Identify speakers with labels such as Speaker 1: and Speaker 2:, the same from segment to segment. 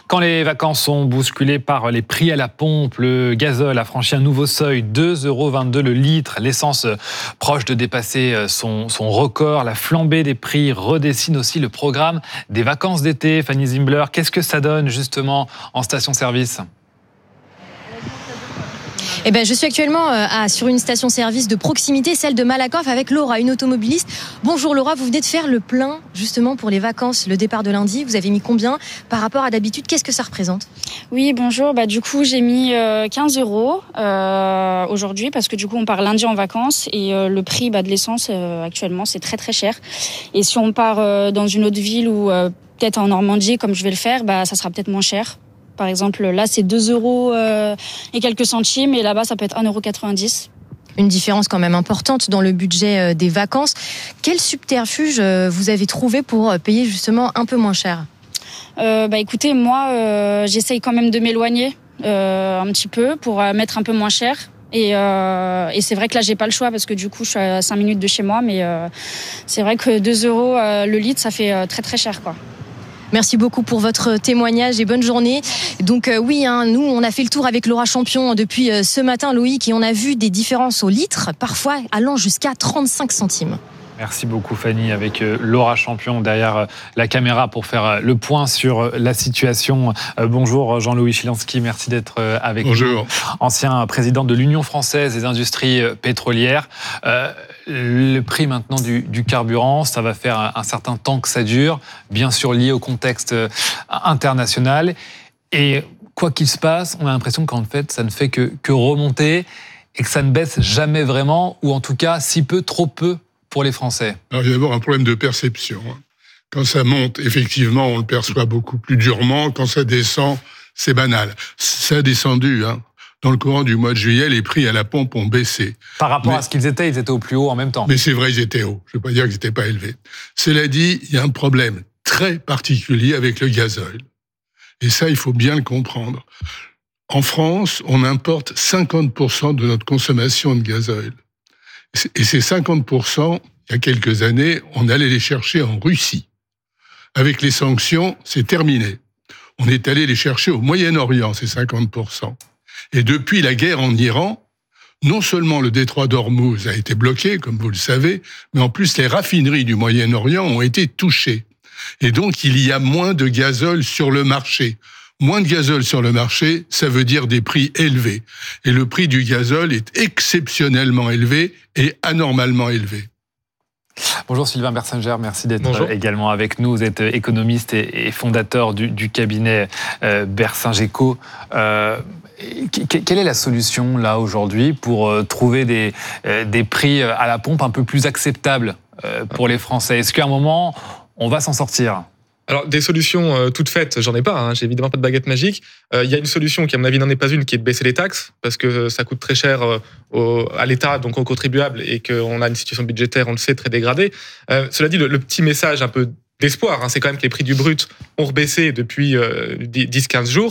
Speaker 1: Quand les vacances sont bousculées par les prix à la pompe, le gazole a franchi un nouveau seuil, 2,22 € le litre. L'essence proche de dépasser son record. La flambée des prix redessine aussi le programme des vacances d'été. Fanny Zimbler, qu'est-ce que ça donne justement en station-service ?
Speaker 2: Je suis actuellement sur une station-service de proximité, celle de Malakoff, avec Laura, une automobiliste. Bonjour Laura, vous venez de faire le plein justement pour les vacances, le départ de lundi. Vous avez mis combien par rapport à d'habitude ? Qu'est-ce que ça représente ?
Speaker 3: Oui, bonjour. Du coup, j'ai mis 15 € aujourd'hui parce que du coup, on part lundi en vacances et le prix de l'essence actuellement, c'est très très cher. Et si on part dans une autre ville ou peut-être en Normandie, comme je vais le faire, ça sera peut-être moins cher. Par exemple, là, c'est 2 € et quelques centimes, et là-bas, ça peut être 1,90 €.
Speaker 2: Une différence quand même importante dans le budget des vacances. Quel subterfuge vous avez trouvé pour payer justement un peu moins cher ?
Speaker 3: Écoutez, moi, j'essaye quand même de m'éloigner un petit peu pour mettre un peu moins cher. Et c'est vrai que là, j'ai pas le choix parce que du coup, je suis à 5 minutes de chez moi, mais c'est vrai que 2 € le litre, ça fait très très cher, quoi.
Speaker 2: Merci beaucoup pour votre témoignage et bonne journée. Donc nous on a fait le tour avec Laura Champion depuis ce matin, Loïc, et on a vu des différences au litre, parfois allant jusqu'à 35 centimes.
Speaker 1: Merci beaucoup Fanny, avec Laura Champion derrière la caméra pour faire le point sur la situation. Bonjour Jean-Louis Chilansky, merci d'être avec
Speaker 4: Bonjour.
Speaker 1: nous. Ancien président de l'Union française des industries pétrolières. Le prix maintenant du carburant, ça va faire un certain temps que ça dure, bien sûr lié au contexte international. Et quoi qu'il se passe, on a l'impression qu'en fait, ça ne fait que remonter et que ça ne baisse jamais vraiment, ou en tout cas si peu, trop peu pour les Français.
Speaker 4: Alors, il y a d'abord un problème de perception. Quand ça monte, effectivement, on le perçoit beaucoup plus durement. Quand ça descend, c'est banal. Ça a descendu, Dans le courant du mois de juillet, les prix à la pompe ont baissé.
Speaker 1: Par rapport à ce qu'ils étaient au plus haut en même temps.
Speaker 4: Mais c'est vrai, ils étaient hauts. Je ne veux pas dire qu'ils n'étaient pas élevés. Cela dit, il y a un problème très particulier avec le gazole. Et ça, il faut bien le comprendre. En France, on importe 50% de notre consommation de gazole. Et ces 50%, il y a quelques années, on allait les chercher en Russie. Avec les sanctions, c'est terminé. On est allé les chercher au Moyen-Orient, ces 50%. Et depuis la guerre en Iran, non seulement le détroit d'Ormuz a été bloqué, comme vous le savez, mais en plus les raffineries du Moyen-Orient ont été touchées. Et donc, il y a moins de gazole sur le marché. Moins de gazole sur le marché, ça veut dire des prix élevés. Et le prix du gazole est exceptionnellement élevé et anormalement élevé.
Speaker 1: Bonjour Sylvain Bersinger, merci d'être également avec nous. Vous êtes économiste et fondateur du cabinet Bersinger-Co. Quelle est la solution là aujourd'hui pour trouver des prix à la pompe un peu plus acceptables pour les Français ? Est-ce qu'à un moment, on va s'en sortir ?
Speaker 5: Alors, des solutions toutes faites, j'en ai pas. J'ai évidemment pas de baguette magique. Il y a une solution qui, à mon avis, n'en est pas une, qui est de baisser les taxes, parce que ça coûte très cher à l'État, donc aux contribuables, et qu'on a une situation budgétaire, on le sait, très dégradée. Cela dit, le petit message un peu d'espoir, c'est quand même que les prix du brut ont rebaissé depuis 10-15 jours.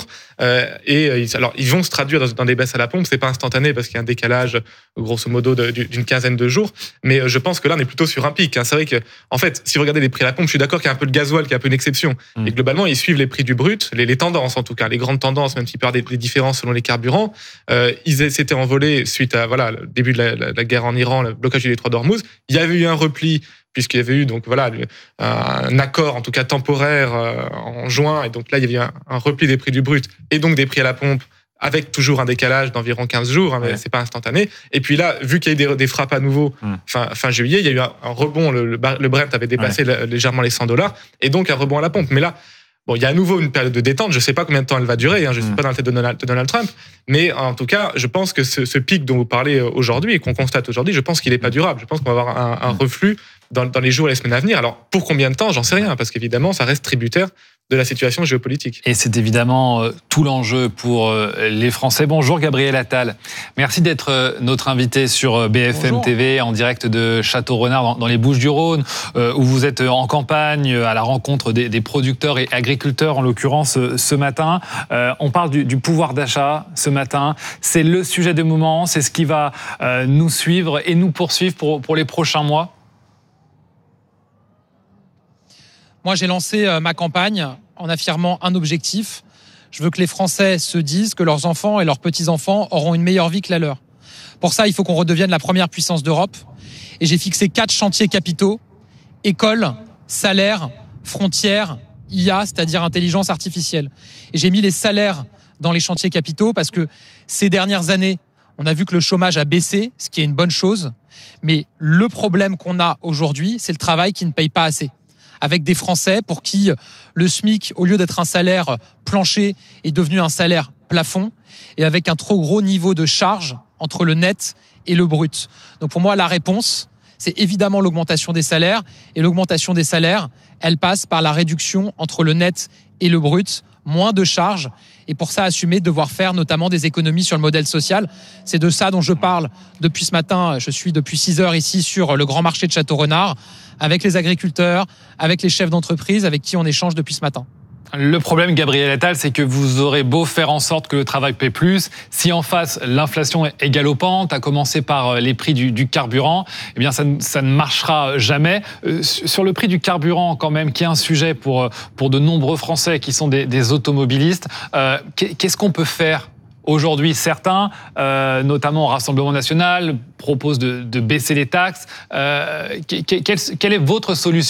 Speaker 5: Alors, ils vont se traduire dans des baisses à la pompe. C'est pas instantané parce qu'il y a un décalage, grosso modo, d'une quinzaine de jours. Mais je pense que là, on est plutôt sur un pic. C'est vrai que, en fait, si vous regardez les prix à la pompe, je suis d'accord qu'il y a un peu de gasoil qui est un peu une exception. Et globalement, ils suivent les prix du brut, les tendances en tout cas, les grandes tendances, même s'il peut y avoir des différences selon les carburants. Ils s'étaient envolés suite à le début de la guerre en Iran, le blocage du détroit d'Ormuz. Il y avait eu un repli, puisqu'il y avait eu un accord, en tout cas temporaire, en juin. Et donc là, il y avait eu un repli des prix du brut et donc des prix à la pompe, avec toujours un décalage d'environ 15 jours, mais c'est pas instantané. Et puis là, vu qu'il y a eu des frappes à nouveau fin juillet, il y a eu un rebond. Le Brent avait dépassé légèrement les $100, et donc un rebond à la pompe. Mais là, il y a à nouveau une période de détente. Je ne sais pas combien de temps elle va durer. Je ne suis pas dans la tête de Donald Trump. Mais en tout cas, je pense que ce pic dont vous parlez aujourd'hui et qu'on constate aujourd'hui, je pense qu'il n'est pas durable. Je pense qu'on va avoir un reflux dans les jours et les semaines à venir. Alors, pour combien de temps, j'en sais rien, parce qu'évidemment, ça reste tributaire de la situation géopolitique.
Speaker 1: Et c'est évidemment tout l'enjeu pour les Français. Bonjour Gabriel Attal. Merci d'être notre invité sur BFM TV, en direct de Château-Renard, dans les Bouches-du-Rhône, où vous êtes en campagne, à la rencontre des producteurs et agriculteurs, en l'occurrence ce matin. On parle du pouvoir d'achat ce matin. C'est le sujet du moment, c'est ce qui va nous suivre et nous poursuivre pour les prochains mois.
Speaker 6: Moi, j'ai lancé ma campagne en affirmant un objectif, Je veux que les Français se disent que leurs enfants et leurs petits-enfants auront une meilleure vie que la leur. Pour ça, il faut qu'on redevienne la première puissance d'Europe. Et j'ai fixé 4 chantiers capitaux. École, salaire, frontières, IA, c'est-à-dire intelligence artificielle. Et j'ai mis les salaires dans les chantiers capitaux parce que ces dernières années, on a vu que le chômage a baissé, ce qui est une bonne chose. Mais le problème qu'on a aujourd'hui, c'est le travail qui ne paye pas assez. Avec des Français pour qui le SMIC, au lieu d'être un salaire plancher, est devenu un salaire plafond, et avec un trop gros niveau de charge entre le net et le brut. Donc pour moi, la réponse, c'est évidemment l'augmentation des salaires. Et l'augmentation des salaires, elle passe par la réduction entre le net et le brut, moins de charges. Et pour ça, assumer de devoir faire notamment des économies sur le modèle social. C'est de ça dont je parle depuis ce matin. Je suis depuis 6 heures ici sur le grand marché de Château-Renard, avec les agriculteurs, avec les chefs d'entreprise, avec qui on échange depuis ce matin.
Speaker 1: Le problème, Gabriel Attal, c'est que vous aurez beau faire en sorte que le travail paie plus, si en face l'inflation est galopante, à commencer par les prix du carburant, eh bien ça ne marchera jamais. Sur le prix du carburant, quand même, qui est un sujet pour de nombreux Français qui sont des automobilistes, qu'est-ce qu'on peut faire aujourd'hui? Certains, notamment au Rassemblement national, proposent de baisser les taxes. Quelle est votre solution ?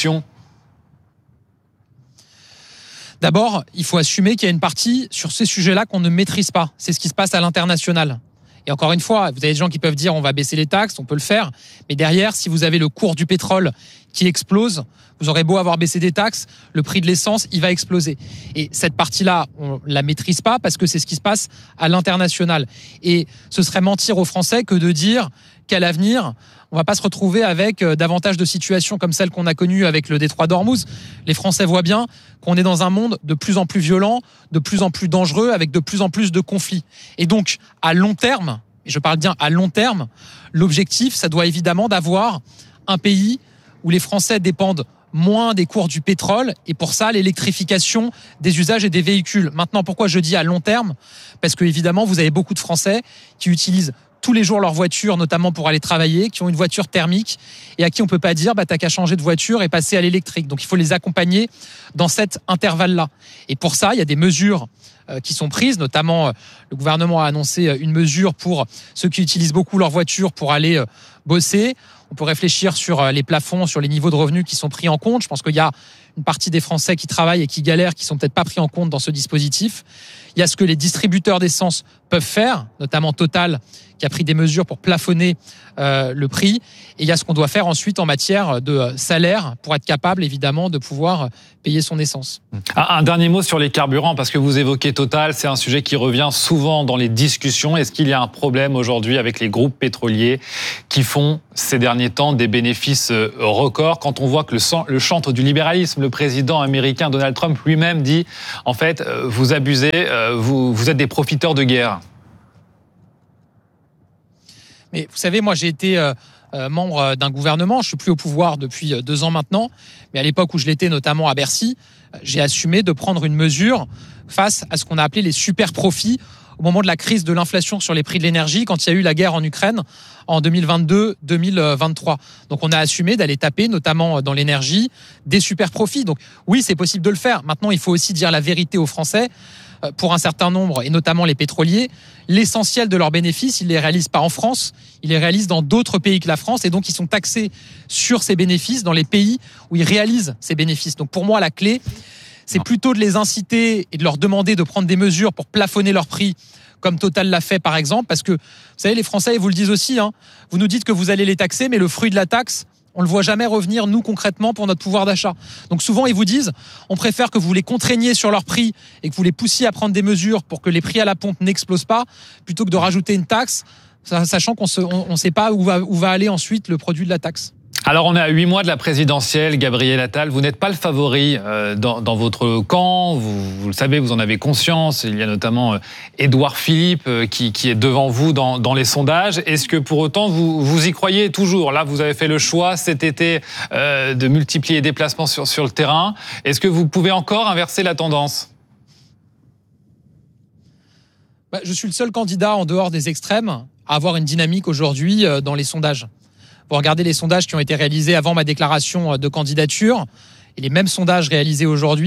Speaker 6: D'abord, il faut assumer qu'il y a une partie sur ces sujets-là qu'on ne maîtrise pas. C'est ce qui se passe à l'international. Et encore une fois, vous avez des gens qui peuvent dire on va baisser les taxes, on peut le faire. Mais derrière, si vous avez le cours du pétrole qui explose, vous aurez beau avoir baissé des taxes, le prix de l'essence, il va exploser. Et cette partie-là, on la maîtrise pas parce que c'est ce qui se passe à l'international. Et ce serait mentir aux Français que de dire qu'à l'avenir, on va pas se retrouver avec davantage de situations comme celle qu'on a connue avec le détroit d'Ormuz. Les Français voient bien qu'on est dans un monde de plus en plus violent, de plus en plus dangereux, avec de plus en plus de conflits. Et donc, à long terme, et je parle bien à long terme, l'objectif, ça doit évidemment d'avoir un pays où les Français dépendent moins des cours du pétrole, et pour ça, l'électrification des usages et des véhicules. Maintenant, pourquoi je dis à long terme ? Parce que, évidemment, vous avez beaucoup de Français qui utilisent tous les jours leur voiture, notamment pour aller travailler, qui ont une voiture thermique et à qui on peut pas dire t'as qu'à changer de voiture et passer à l'électrique. Donc il faut les accompagner dans cet intervalle-là. Et pour ça, il y a des mesures qui sont prises, notamment le gouvernement a annoncé une mesure pour ceux qui utilisent beaucoup leur voiture pour aller bosser. On peut réfléchir sur les plafonds, sur les niveaux de revenus qui sont pris en compte. Je pense qu'il y a une partie des Français qui travaillent et qui galèrent, qui sont peut-être pas pris en compte dans ce dispositif. Il y a ce que les distributeurs d'essence peuvent faire, notamment Total, qui a pris des mesures pour plafonner le prix. Et il y a ce qu'on doit faire ensuite en matière de salaire pour être capable, évidemment, de pouvoir payer son essence.
Speaker 1: Un dernier mot sur les carburants, parce que vous évoquez Total, c'est un sujet qui revient souvent dans les discussions. Est-ce qu'il y a un problème aujourd'hui avec les groupes pétroliers qui font ces derniers temps des bénéfices records, quand on voit que le chantre du libéralisme, le président américain Donald Trump lui-même dit en fait, vous abusez, vous êtes des profiteurs de guerre?
Speaker 6: Mais vous savez, moi j'ai été membre d'un gouvernement, je suis plus au pouvoir depuis 2 ans maintenant, mais à l'époque où je l'étais, notamment à Bercy, j'ai assumé de prendre une mesure face à ce qu'on a appelé les super profits au moment de la crise de l'inflation sur les prix de l'énergie, quand il y a eu la guerre en Ukraine en 2022-2023. Donc on a assumé d'aller taper, notamment dans l'énergie, des super profits. Donc oui, c'est possible de le faire. Maintenant, il faut aussi dire la vérité aux Français. Pour un certain nombre, et notamment les pétroliers, l'essentiel de leurs bénéfices, ils ne les réalisent pas en France, ils les réalisent dans d'autres pays que la France, et donc ils sont taxés sur ces bénéfices dans les pays où ils réalisent ces bénéfices. Donc pour moi, la clé, c'est plutôt de les inciter et de leur demander de prendre des mesures pour plafonner leurs prix, comme Total l'a fait par exemple, parce que, vous savez, les Français, ils vous le disent aussi, vous nous dites que vous allez les taxer, mais le fruit de la taxe, on le voit jamais revenir, nous, concrètement, pour notre pouvoir d'achat. Donc souvent, ils vous disent, on préfère que vous les contraigniez sur leur prix et que vous les poussiez à prendre des mesures pour que les prix à la pompe n'explosent pas, plutôt que de rajouter une taxe, sachant qu'on ne sait pas où va aller ensuite le produit de la taxe.
Speaker 1: Alors, on est à 8 mois de la présidentielle, Gabriel Attal. Vous n'êtes pas le favori dans votre camp. Vous le savez, vous en avez conscience. Il y a notamment Édouard Philippe qui est devant vous dans les sondages. Est-ce que pour autant, vous y croyez toujours? Là, vous avez fait le choix cet été de multiplier les déplacements sur le terrain. Est-ce que vous pouvez encore inverser la tendance?
Speaker 6: Je suis le seul candidat en dehors des extrêmes à avoir une dynamique aujourd'hui dans les sondages. Vous regardez les sondages qui ont été réalisés avant ma déclaration de candidature et les mêmes sondages réalisés aujourd'hui,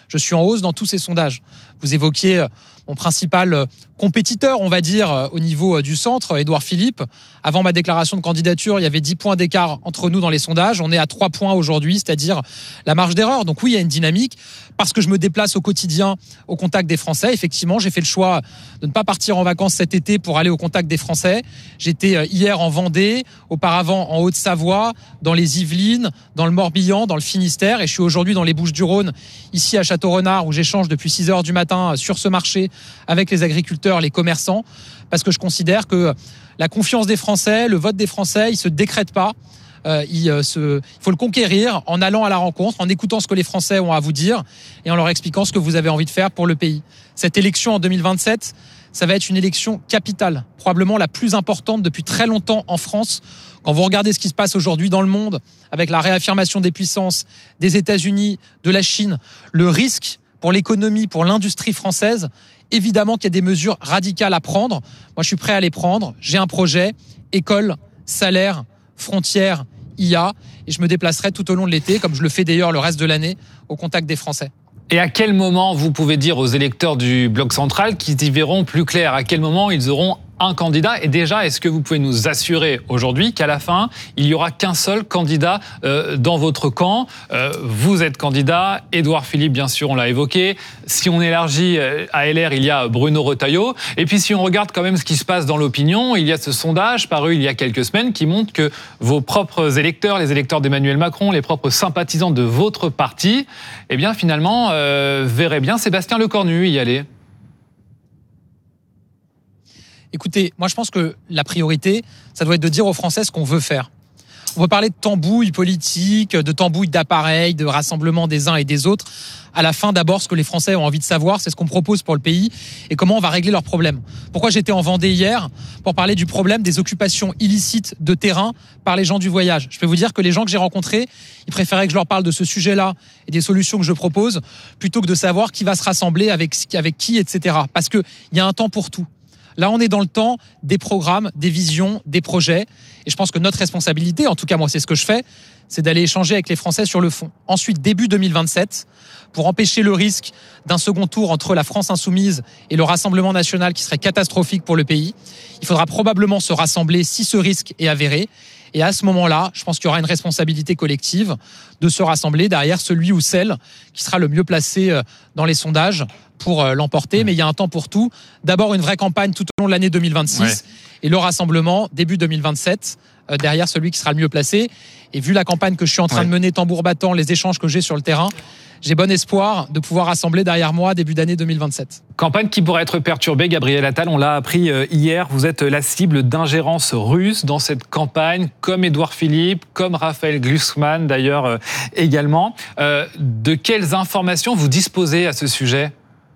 Speaker 6: Je suis en hausse dans tous ces sondages. Vous évoquiez mon principal compétiteur, on va dire, au niveau du centre, Édouard Philippe. Avant ma déclaration de candidature, il y avait 10 points d'écart entre nous dans les sondages. On est à 3 points aujourd'hui, c'est-à-dire la marge d'erreur. Donc oui, il y a une dynamique. Parce que je me déplace au quotidien au contact des Français. Effectivement, j'ai fait le choix de ne pas partir en vacances cet été pour aller au contact des Français. J'étais hier en Vendée, auparavant en Haute-Savoie, dans les Yvelines, dans le Morbihan, dans le Finistère. Et je suis aujourd'hui dans les Bouches-du-Rhône, ici à Château-Renard, où j'échange depuis 6 heures du matin sur ce marché avec les agriculteurs, les commerçants, parce que je considère que la confiance des Français, le vote des Français, il se décrète pas. Il faut le conquérir en allant à la rencontre, en écoutant ce que les Français ont à vous dire et en leur expliquant ce que vous avez envie de faire pour le pays. Cette élection en 2027, ça va être une élection capitale, probablement la plus importante depuis très longtemps en France. Quand vous regardez ce qui se passe aujourd'hui dans le monde, avec la réaffirmation des puissances des États-Unis, de la Chine, le risque pour l'économie, pour l'industrie française, évidemment qu'il y a des mesures radicales à prendre. Moi, je suis prêt à les prendre. J'ai un projet, école, salaire, frontières, IA, et je me déplacerai tout au long de l'été, comme je le fais d'ailleurs le reste de l'année, au contact des Français.
Speaker 1: Et à quel moment vous pouvez dire aux électeurs du Bloc central qu'ils y verront plus clair? À quel moment ils auront un candidat? Et déjà, est-ce que vous pouvez nous assurer aujourd'hui qu'à la fin, il n'y aura qu'un seul candidat dans votre camp? Vous êtes candidat, Édouard Philippe, bien sûr, on l'a évoqué. Si on élargit à LR, il y a Bruno Retailleau. Et puis si on regarde quand même ce qui se passe dans l'opinion, il y a ce sondage paru il y a quelques semaines qui montre que vos propres électeurs, les électeurs d'Emmanuel Macron, les propres sympathisants de votre parti, eh bien finalement, verraient bien Sébastien Lecornu y aller.
Speaker 6: Écoutez, moi je pense que la priorité, ça doit être de dire aux Français ce qu'on veut faire. On peut parler de tambouille politique, de tambouille d'appareils, de rassemblement des uns et des autres. À la fin, d'abord, ce que les Français ont envie de savoir, c'est ce qu'on propose pour le pays et comment on va régler leurs problèmes. Pourquoi j'étais en Vendée hier? Pour parler du problème des occupations illicites de terrain par les gens du voyage. Je peux vous dire que les gens que j'ai rencontrés, ils préféraient que je leur parle de ce sujet-là et des solutions que je propose, plutôt que de savoir qui va se rassembler avec qui, etc. Parce qu'il y a un temps pour tout. Là, on est dans le temps des programmes, des visions, des projets. Et je pense que notre responsabilité, en tout cas moi c'est ce que je fais, c'est d'aller échanger avec les Français sur le fond. Ensuite, début 2027, pour empêcher le risque d'un second tour entre la France insoumise et le Rassemblement national qui serait catastrophique pour le pays, il faudra probablement se rassembler si ce risque est avéré. Et à ce moment-là, je pense qu'il y aura une responsabilité collective de se rassembler derrière celui ou celle qui sera le mieux placé dans les sondages pour l'emporter. Mais il y a un temps pour tout. D'abord, une vraie campagne tout au long de l'année 2026 et le rassemblement début 2027 derrière celui qui sera le mieux placé. Et vu la campagne que je suis en train de mener tambour battant, les échanges que j'ai sur le terrain, j'ai bon espoir de pouvoir rassembler derrière moi début d'année 2027.
Speaker 1: Campagne qui pourrait être perturbée, Gabriel Attal, on l'a appris hier, vous êtes la cible d'ingérence russe dans cette campagne, comme Édouard Philippe, comme Raphaël Glucksmann d'ailleurs également. De quelles informations vous disposez à ce sujet ?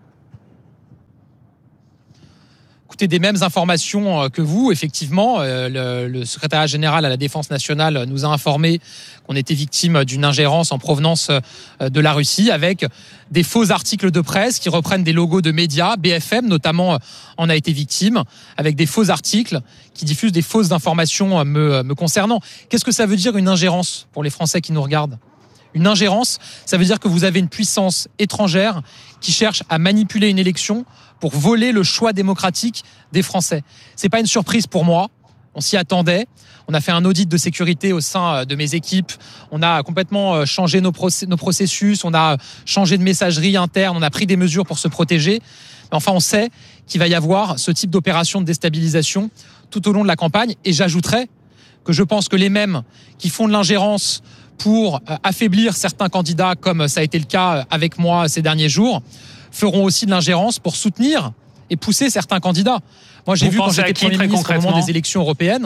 Speaker 6: Écoutez, des mêmes informations que vous, effectivement. Le secrétariat général à la Défense nationale nous a informé qu'on était victime d'une ingérence en provenance de la Russie avec des faux articles de presse qui reprennent des logos de médias. BFM, notamment, en a été victime, avec des faux articles qui diffusent des fausses informations me concernant. Qu'est-ce que ça veut dire une ingérence pour les Français qui nous regardent ? Une ingérence, ça veut dire que vous avez une puissance étrangère qui cherche à manipuler une élection pour voler le choix démocratique des Français. C'est pas une surprise pour moi. On s'y attendait. On a fait un audit de sécurité au sein de mes équipes. On a complètement changé nos processus. On a changé de messagerie interne. On a pris des mesures pour se protéger. Mais enfin, on sait qu'il va y avoir ce type d'opération de déstabilisation tout au long de la campagne. Et j'ajouterais que je pense que les mêmes qui font de l'ingérence pour affaiblir certains candidats, comme ça a été le cas avec moi ces derniers jours, feront aussi de l'ingérence pour soutenir et pousser certains candidats. Moi, j'ai vu quand j'étais Premier ministre au moment des élections européennes,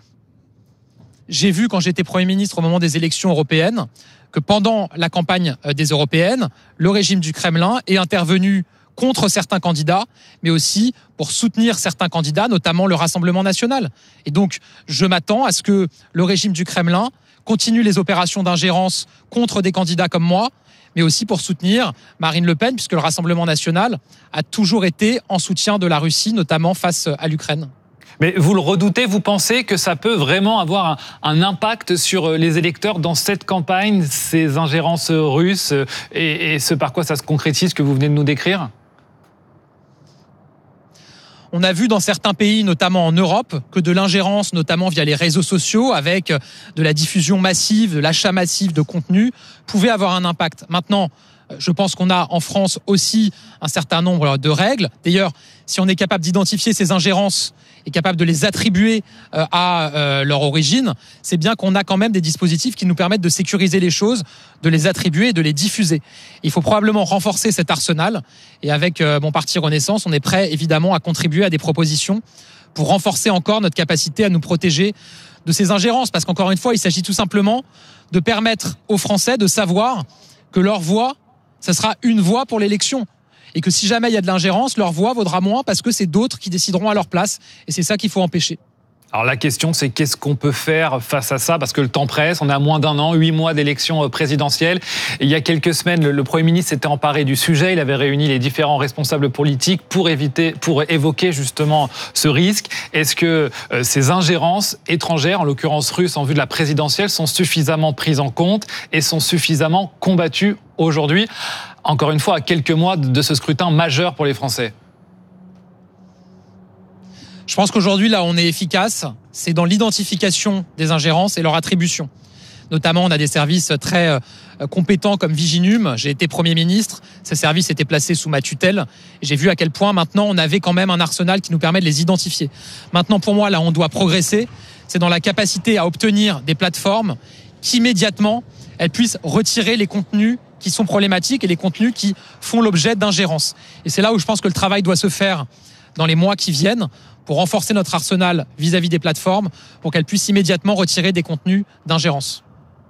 Speaker 6: que pendant la campagne des européennes, le régime du Kremlin est intervenu contre certains candidats, mais aussi pour soutenir certains candidats, notamment le Rassemblement national. Et donc, je m'attends à ce que le régime du Kremlin continue les opérations d'ingérence contre des candidats comme moi, mais aussi pour soutenir Marine Le Pen, puisque le Rassemblement national a toujours été en soutien de la Russie, notamment face à l'Ukraine.
Speaker 1: Mais vous le redoutez, vous pensez que ça peut vraiment avoir un impact sur les électeurs dans cette campagne, ces ingérences russes et ce par quoi ça se concrétise que vous venez de nous décrire ?
Speaker 6: On a vu dans certains pays, notamment en Europe, que de l'ingérence, notamment via les réseaux sociaux, avec de la diffusion massive, de l'achat massif de contenu, pouvait avoir un impact. Maintenant, je pense qu'on a en France aussi un certain nombre de règles. D'ailleurs, si on est capable d'identifier ces ingérences et capable de les attribuer à leur origine, c'est bien qu'on a quand même des dispositifs qui nous permettent de sécuriser les choses, de les attribuer et de les diffuser. Il faut probablement renforcer cet arsenal. Et avec mon parti Renaissance, on est prêt évidemment à contribuer à des propositions pour renforcer encore notre capacité à nous protéger de ces ingérences. Parce qu'encore une fois, il s'agit tout simplement de permettre aux Français de savoir que leur voix, ça sera une voix pour l'élection. Et que si jamais il y a de l'ingérence, leur voix vaudra moins parce que c'est d'autres qui décideront à leur place. Et c'est ça qu'il faut empêcher.
Speaker 1: Alors la question, c'est qu'est-ce qu'on peut faire face à ça ? Parce que le temps presse, on est à moins d'1 an, 8 mois d'élection présidentielle. Et il y a quelques semaines, le Premier ministre s'était emparé du sujet. Il avait réuni les différents responsables politiques pour évoquer justement ce risque. Est-ce que ces ingérences étrangères, en l'occurrence russes, en vue de la présidentielle, sont suffisamment prises en compte et sont suffisamment combattues aujourd'hui ? Encore une fois, à quelques mois de ce scrutin majeur pour les Français.
Speaker 6: Je pense qu'aujourd'hui, là, on est efficace. C'est dans l'identification des ingérences et leur attribution. Notamment, on a des services très compétents comme Viginum. J'ai été Premier ministre. Ces services étaient placés sous ma tutelle. J'ai vu à quel point, maintenant, on avait quand même un arsenal qui nous permet de les identifier. Maintenant, pour moi, là, on doit progresser. C'est dans la capacité à obtenir des plateformes qu'immédiatement, elles puissent retirer les contenus qui sont problématiques et les contenus qui font l'objet d'ingérences. Et c'est là où je pense que le travail doit se faire dans les mois qui viennent pour renforcer notre arsenal vis-à-vis des plateformes pour qu'elles puissent immédiatement retirer des contenus d'ingérence.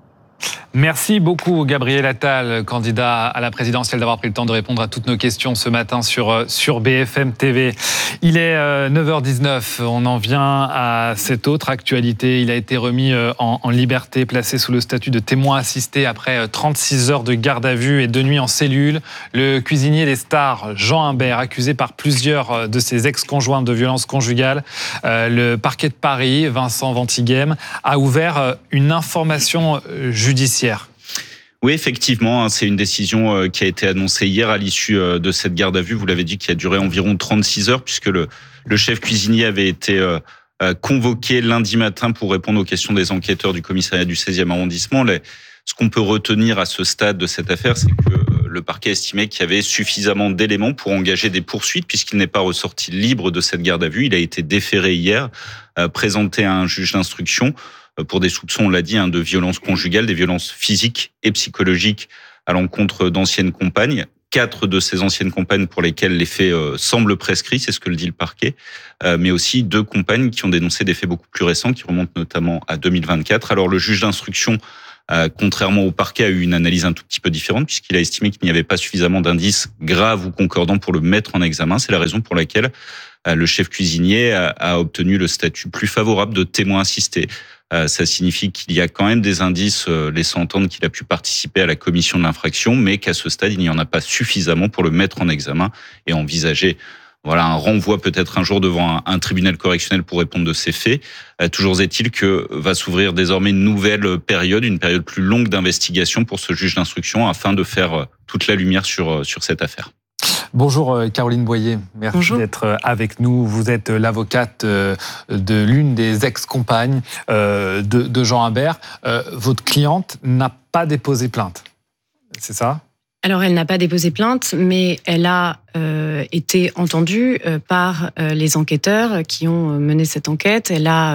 Speaker 1: Merci beaucoup Gabriel Attal, candidat à la présidentielle, d'avoir pris le temps de répondre à toutes nos questions ce matin sur BFM TV. Il est 9h19, on en vient à cette autre actualité. Il a été remis en liberté, placé sous le statut de témoin assisté après 36 heures de garde à vue et 2 nuits en cellule. Le cuisinier des stars, Jean Imbert, accusé par plusieurs de ses ex-conjointes de violences conjugales. Le parquet de Paris, Vincent Ventighem, a ouvert une information judiciaire.
Speaker 7: Oui, effectivement, c'est une décision qui a été annoncée hier à l'issue de cette garde à vue. Vous l'avez dit, qui a duré environ 36 heures, puisque le chef cuisinier avait été convoqué lundi matin pour répondre aux questions des enquêteurs du commissariat du 16e arrondissement. Ce qu'on peut retenir à ce stade de cette affaire, c'est que le parquet estimait qu'il y avait suffisamment d'éléments pour engager des poursuites, puisqu'il n'est pas ressorti libre de cette garde à vue. Il a été déféré hier, présenté à un juge d'instruction pour des soupçons, on l'a dit, de violences conjugales, des violences physiques et psychologiques à l'encontre d'anciennes compagnes. 4 de ces anciennes compagnes pour lesquelles les faits semblent prescrits, c'est ce que le dit le parquet, mais aussi 2 compagnes qui ont dénoncé des faits beaucoup plus récents, qui remontent notamment à 2024. Alors le juge d'instruction, contrairement au parquet, a eu une analyse un tout petit peu différente, puisqu'il a estimé qu'il n'y avait pas suffisamment d'indices graves ou concordants pour le mettre en examen. C'est la raison pour laquelle le chef cuisinier a obtenu le statut plus favorable de témoin assisté. Ça signifie qu'il y a quand même des indices laissant entendre qu'il a pu participer à la commission de l'infraction, mais qu'à ce stade, il n'y en a pas suffisamment pour le mettre en examen et envisager un renvoi peut-être un jour devant un tribunal correctionnel pour répondre de ces faits. Toujours est-il que va s'ouvrir désormais une nouvelle période, une période plus longue d'investigation pour ce juge d'instruction afin de faire toute la lumière sur cette affaire.
Speaker 1: Bonjour Caroline Boyer, merci d'être avec nous. Vous êtes l'avocate de l'une des ex-compagnes de Jean Imbert. Votre cliente n'a pas déposé plainte, c'est ça ?
Speaker 8: Alors, elle n'a pas déposé plainte, mais elle a été entendue par les enquêteurs qui ont mené cette enquête. Elle a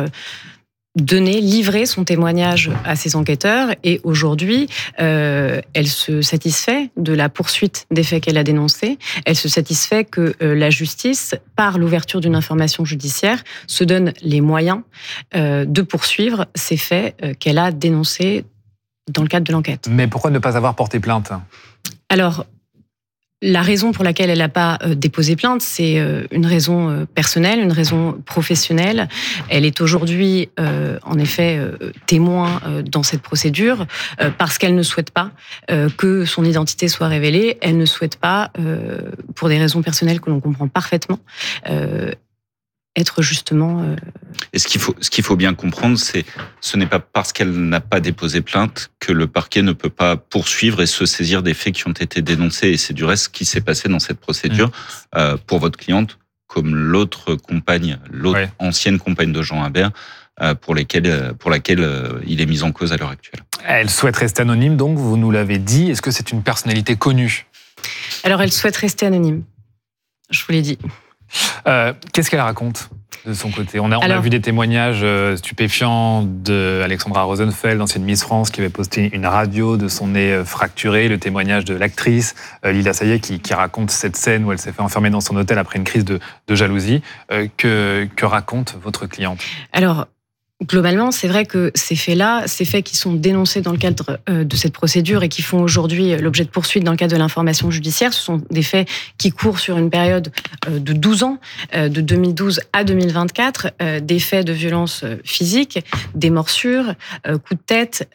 Speaker 8: livré son témoignage à ces enquêteurs et aujourd'hui, elle se satisfait de la poursuite des faits qu'elle a dénoncés. Elle se satisfait que la justice, par l'ouverture d'une information judiciaire, se donne les moyens de poursuivre ces faits qu'elle a dénoncés dans le cadre de l'enquête.
Speaker 1: Mais pourquoi ne pas avoir porté plainte ?
Speaker 8: Alors, la raison pour laquelle elle n'a pas déposé plainte, c'est une raison personnelle, une raison professionnelle. Elle est aujourd'hui, en effet, témoin dans cette procédure parce qu'elle ne souhaite pas que son identité soit révélée. Elle ne souhaite pas, pour des raisons personnelles que l'on comprend parfaitement, être justement...
Speaker 7: Et ce qu'il faut bien comprendre, ce n'est pas parce qu'elle n'a pas déposé plainte que le parquet ne peut pas poursuivre et se saisir des faits qui ont été dénoncés. Et c'est du reste ce qui s'est passé dans cette procédure pour votre cliente, comme l'autre ancienne compagne de Jean Imbert, pour laquelle il est mis en cause à l'heure actuelle.
Speaker 1: Elle souhaite rester anonyme, donc vous nous l'avez dit. Est-ce que c'est une personnalité connue ?
Speaker 8: Alors, elle souhaite rester anonyme. Je vous l'ai dit.
Speaker 1: Qu'est-ce qu'elle raconte de son côté ? On a vu des témoignages stupéfiants d'Alexandra Rosenfeld, ancienne Miss France, qui avait posté une radio de son nez fracturé, le témoignage de l'actrice Lila Sayet qui raconte cette scène où elle s'est fait enfermer dans son hôtel après une crise de jalousie. Que raconte votre cliente ?
Speaker 8: Alors, globalement, c'est vrai que ces faits qui sont dénoncés dans le cadre de cette procédure et qui font aujourd'hui l'objet de poursuites dans le cadre de l'information judiciaire, ce sont des faits qui courent sur une période de 12 ans, de 2012 à 2024, des faits de violence physique, des morsures, coups de tête,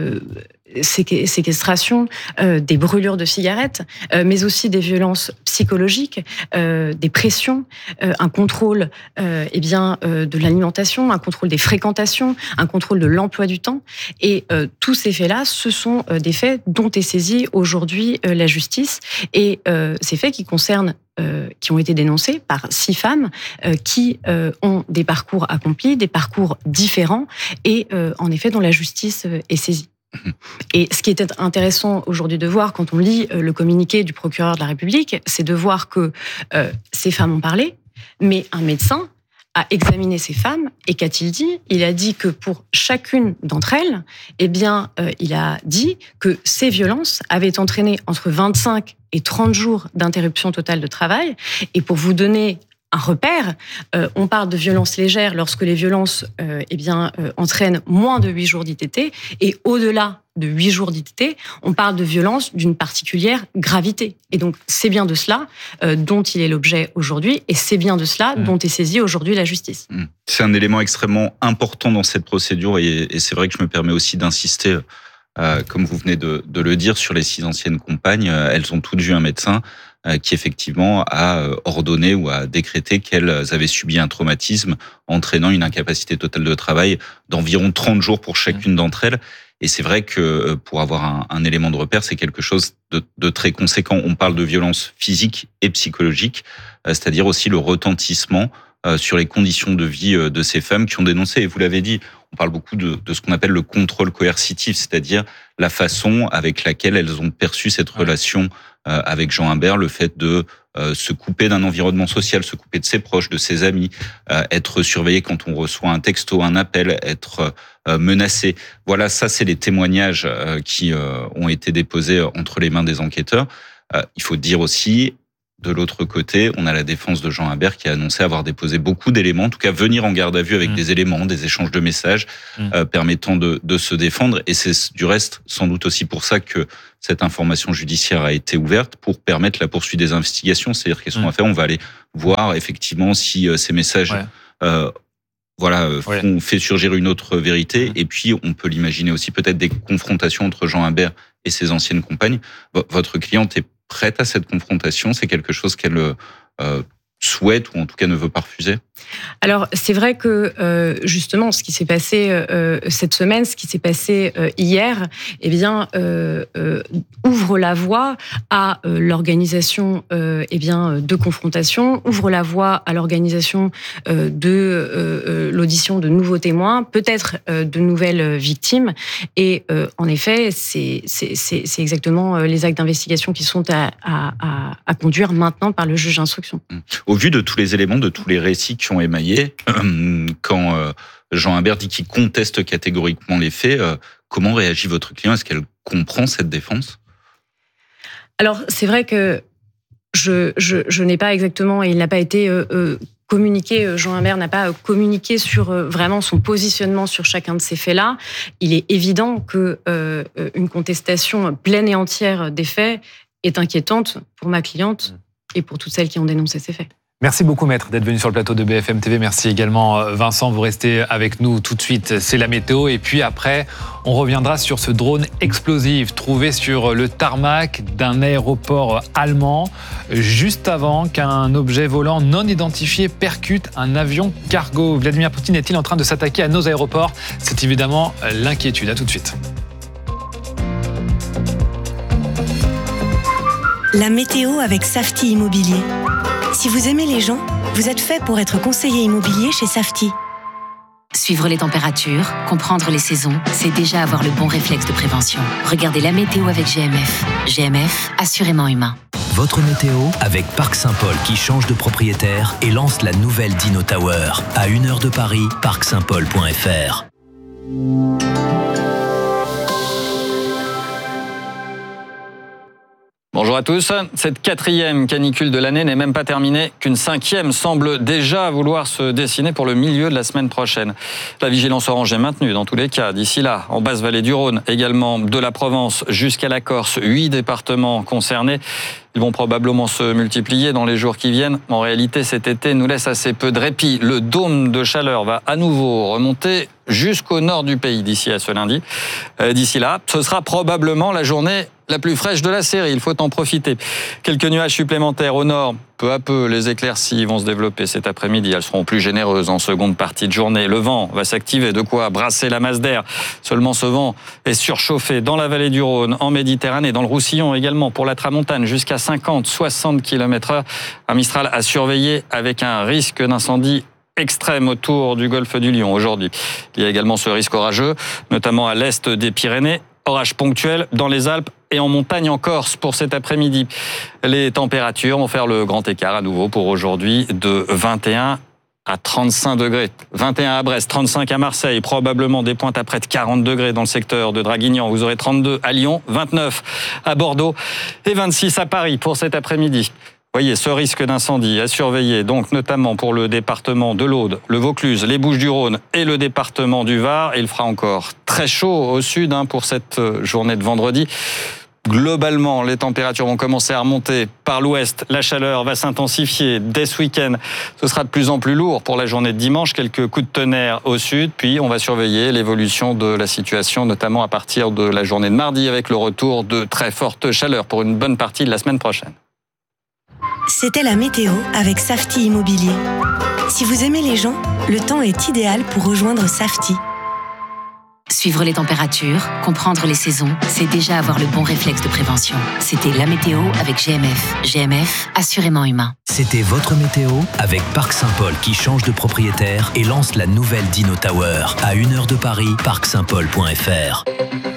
Speaker 8: séquestration, des brûlures de cigarettes, mais aussi des violences psychologiques, des pressions, un contrôle de l'alimentation, un contrôle des fréquentations, un contrôle de l'emploi du temps. Et tous ces faits-là, ce sont des faits dont est saisie aujourd'hui la justice. Et ces faits qui ont été dénoncés par 6 femmes qui ont des parcours accomplis, des parcours différents et en effet dont la justice est saisie. Et ce qui était intéressant aujourd'hui de voir quand on lit le communiqué du procureur de la République, c'est de voir que ces femmes ont parlé, mais un médecin a examiné ces femmes et qu'a-t-il dit ? Il a dit que pour chacune d'entre elles, il a dit que ces violences avaient entraîné entre 25 et 30 jours d'interruption totale de travail. Et pour vous donner un repère, on parle de violences légères lorsque les violences entraînent moins de 8 jours d'ITT, et au-delà de 8 jours d'ITT, on parle de violences d'une particulière gravité. Et donc, c'est bien de cela dont il est l'objet aujourd'hui, et c'est bien de cela dont est saisie aujourd'hui la justice.
Speaker 7: C'est un élément extrêmement important dans cette procédure, et c'est vrai que je me permets aussi d'insister, comme vous venez de le dire, sur les 6 anciennes compagnes. Elles ont toutes vu un médecin qui effectivement a ordonné ou a décrété qu'elles avaient subi un traumatisme entraînant une incapacité totale de travail d'environ 30 jours pour chacune d'entre elles. Et c'est vrai que pour avoir un élément de repère, c'est quelque chose de très conséquent. On parle de violence physique et psychologique, c'est-à-dire aussi le retentissement sur les conditions de vie de ces femmes qui ont dénoncé. Et vous l'avez dit, on parle beaucoup de ce qu'on appelle le contrôle coercitif, c'est-à-dire la façon avec laquelle elles ont perçu cette relation avec Jean Imbert, le fait de se couper d'un environnement social, se couper de ses proches, de ses amis, être surveillé quand on reçoit un texto, un appel, être menacé. Voilà, ça c'est les témoignages qui ont été déposés entre les mains des enquêteurs. Il faut dire aussi, de l'autre côté, on a la défense de Jean Imbert qui a annoncé avoir déposé beaucoup d'éléments, en tout cas venir en garde à vue avec des éléments, des échanges de messages permettant de se défendre. Et c'est du reste sans doute aussi pour ça que cette information judiciaire a été ouverte, pour permettre la poursuite des investigations. C'est-à-dire qu'est-ce qu'on va faire ? On va aller voir effectivement si ces messages fait surgir une autre vérité. Et puis on peut l'imaginer aussi peut-être des confrontations entre Jean Imbert et ses anciennes compagnes. Votre cliente est prête à cette confrontation ? C'est quelque chose qu'elle souhaite ou en tout cas ne veut pas refuser ?
Speaker 8: Alors, c'est vrai que justement, ce qui s'est passé cette semaine, ce qui s'est passé hier, ouvre la voie à l'organisation de confrontation, ouvre la voie à l'organisation de l'audition de nouveaux témoins, peut-être de nouvelles victimes. Et en effet, c'est exactement les actes d'investigation qui sont à conduire maintenant par le juge d'instruction.
Speaker 7: Au vu de tous les éléments, de tous les récits qui ont émaillé, quand Jean Imbert dit qu'il conteste catégoriquement les faits, comment réagit votre client ? Est-ce qu'elle comprend cette défense ?
Speaker 8: Alors, c'est vrai que je n'ai pas exactement, et il n'a pas été communiqué, Jean Imbert n'a pas communiqué sur vraiment son positionnement sur chacun de ces faits-là. Il est évident que une contestation pleine et entière des faits est inquiétante pour ma cliente et pour toutes celles qui ont dénoncé ces faits.
Speaker 1: Merci beaucoup Maître d'être venu sur le plateau de BFM TV. Merci également Vincent, vous restez avec nous tout de suite. C'est la météo et puis après, on reviendra sur ce drone explosif trouvé sur le tarmac d'un aéroport allemand juste avant qu'un objet volant non identifié percute un avion cargo. Vladimir Poutine est-il en train de s'attaquer à nos aéroports? C'est évidemment l'inquiétude. À tout de suite.
Speaker 9: La météo avec Safety Immobilier. Si vous aimez les gens, vous êtes fait pour être conseiller immobilier chez Safety.
Speaker 10: Suivre les températures, comprendre les saisons, c'est déjà avoir le bon réflexe de prévention. Regardez la météo avec GMF. GMF, assurément humain.
Speaker 11: Votre météo avec Parc Saint-Paul qui change de propriétaire et lance la nouvelle Dino Tower. À 1 heure de Paris, parcsaintpaul.fr.
Speaker 12: Bonjour à tous. Cette 4e canicule de l'année n'est même pas terminée, qu'une 5e semble déjà vouloir se dessiner pour le milieu de la semaine prochaine. La vigilance orange est maintenue dans tous les cas. D'ici là, en basse vallée du Rhône, également de la Provence jusqu'à la Corse, 8 départements concernés. Ils vont probablement se multiplier dans les jours qui viennent. En réalité, cet été nous laisse assez peu de répit. Le dôme de chaleur va à nouveau remonter jusqu'au nord du pays d'ici à ce lundi. D'ici là, ce sera probablement la journée la plus fraîche de la série, il faut en profiter. Quelques nuages supplémentaires au nord. Peu à peu, les éclaircies vont se développer cet après-midi. Elles seront plus généreuses en seconde partie de journée. Le vent va s'activer, de quoi brasser la masse d'air. Seulement ce vent est surchauffé dans la vallée du Rhône, en Méditerranée, dans le Roussillon également, pour la Tramontane, jusqu'à 50-60 km/h. Un Mistral à surveiller avec un risque d'incendie extrême autour du golfe du Lion aujourd'hui. Il y a également ce risque orageux, notamment à l'est des Pyrénées. Orages ponctuels dans les Alpes et en montagne en Corse pour cet après-midi. Les températures vont faire le grand écart à nouveau pour aujourd'hui de 21 à 35 degrés. 21 à Brest, 35 à Marseille, probablement des pointes à près de 40 degrés dans le secteur de Draguignan. Vous aurez 32 à Lyon, 29 à Bordeaux et 26 à Paris pour cet après-midi. Voyez, ce risque d'incendie à surveiller, donc notamment pour le département de l'Aude, le Vaucluse, les Bouches-du-Rhône et le département du Var. Et il fera encore très chaud au sud pour cette journée de vendredi. Globalement, les températures vont commencer à remonter par l'ouest. La chaleur va s'intensifier dès ce week-end. Ce sera de plus en plus lourd pour la journée de dimanche. Quelques coups de tonnerre au sud. Puis, on va surveiller l'évolution de la situation, notamment à partir de la journée de mardi, avec le retour de très fortes chaleurs pour une bonne partie de la semaine prochaine.
Speaker 9: C'était la météo avec Safety Immobilier. Si vous aimez les gens, le temps est idéal pour rejoindre Safety.
Speaker 10: Suivre les températures, comprendre les saisons, c'est déjà avoir le bon réflexe de prévention. C'était la météo avec GMF. GMF, assurément humain.
Speaker 11: C'était votre météo avec Parc Saint-Paul qui change de propriétaire et lance la nouvelle Dino Tower. À 1 heure de Paris, parcsaintpaul.fr.